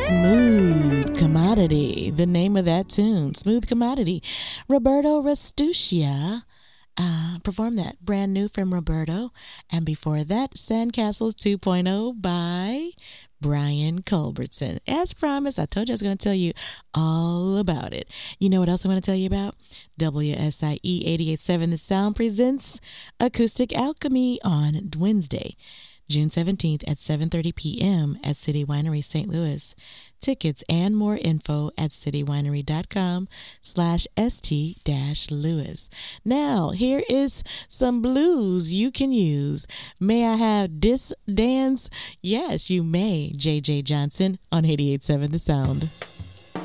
Smooth Commodity, the name of that tune, Smooth Commodity. Roberto Restuccia performed that, brand new from Roberto. And before that, Sandcastles 2.0 by Brian Culbertson. As promised, I told you I was going to tell you all about it. You know what else I'm going to tell you about? WSIE 88.7 The Sound presents Acoustic Alchemy on Wednesday, June 17th at 7:30 p.m. at City Winery St. Louis. Tickets and more info at citywinery.com/st-louis. Now, here is some blues you can use. May I have this dance? Yes, you may. J.J. Johnson on 88.7 The Sound.